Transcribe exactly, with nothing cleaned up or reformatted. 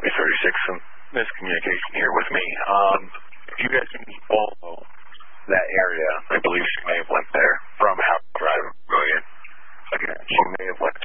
Copy thirty-six, some miscommunication here with me. Um, if you guys can follow that area, I believe she may have went there from House Drive. Brilliant. Again, she may have went